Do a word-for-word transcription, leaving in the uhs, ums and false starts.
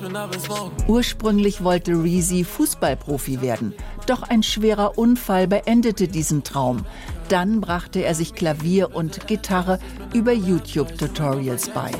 Ursprünglich wollte Reezy Fußballprofi werden, doch ein schwerer Unfall beendete diesen Traum. Dann brachte er sich Klavier und Gitarre über YouTube-Tutorials bei.